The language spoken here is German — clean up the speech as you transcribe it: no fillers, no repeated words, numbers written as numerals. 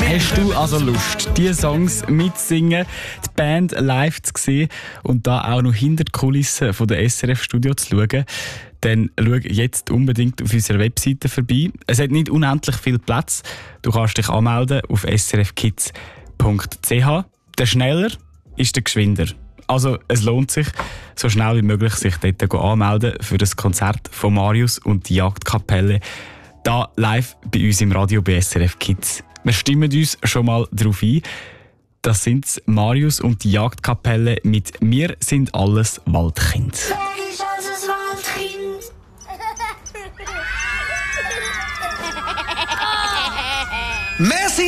Hast du also Lust, diese Songs mitzusingen, die Band live zu sehen und da auch noch hinter die Kulissen von der SRF-Studio zu schauen? Dann schau jetzt unbedingt auf unserer Webseite vorbei. Es hat nicht unendlich viel Platz. Du kannst dich anmelden auf srfkids.ch. Der schneller ist der geschwinder. Also es lohnt sich, so schnell wie möglich sich dort anmelden für das Konzert von Marius und die Jagdkapelle. Da live bei uns im Radio bei SRF Kids. Wir stimmen uns schon mal darauf ein. Das sind Marius und die Jagdkapelle mit «Wir sind alles Waldkind». Merci